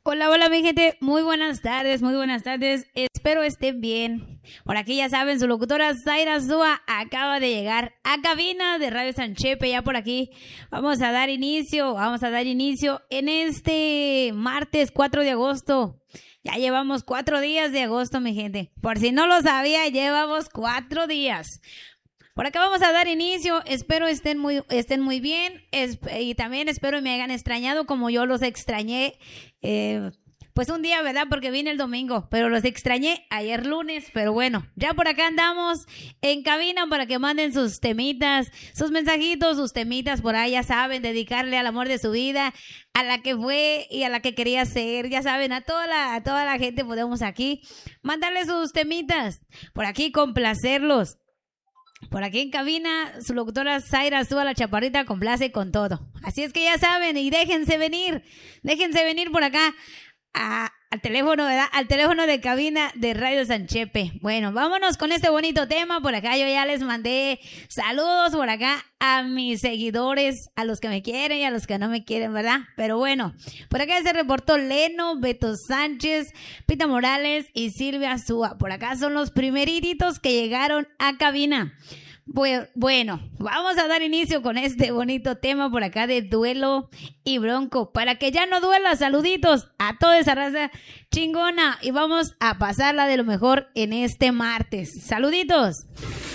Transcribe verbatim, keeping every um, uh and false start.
Hola, hola mi gente, muy buenas tardes, muy buenas tardes, espero estén bien. Por aquí ya saben, su locutora Zaira Zúa acaba de llegar a cabina de Radio Sanchepe, ya por aquí vamos a dar inicio, vamos a dar inicio en este martes cuatro de agosto. Ya llevamos cuatro días de agosto, mi gente, por si no lo sabía, llevamos cuatro días. Por acá vamos a dar inicio, espero estén muy, estén muy bien es, y también espero me hayan extrañado como yo los extrañé, eh, pues un día, ¿verdad? Porque vine el domingo, pero los extrañé ayer lunes, pero bueno, ya por acá andamos en cabina para que manden sus temitas, sus mensajitos, sus temitas por ahí, ya saben, dedicarle al amor de su vida, a la que fue y a la que quería ser, ya saben, a toda la, a toda la gente podemos aquí mandarle sus temitas, por aquí complacerlos. Por aquí en cabina, su locutora Zaira Zúa, la chaparrita, complace con todo. Así es que ya saben, y déjense venir, déjense venir por acá a, al teléfono, ¿verdad? Al teléfono de cabina de Radio Sanchepe. Bueno, vámonos con este bonito tema. Por acá yo ya les mandé saludos por acá a mis seguidores, a los que me quieren y a los que no me quieren, ¿verdad? Pero bueno, por acá se reportó Leno, Beto Sánchez, Pita Morales y Silvia Zúa. Por acá son los primeritos que llegaron a cabina. Bueno, vamos a dar inicio con este bonito tema por acá de duelo y bronco. Para que ya no duela, saluditos a toda esa raza chingona. Y vamos a pasarla de lo mejor en este martes. Saluditos.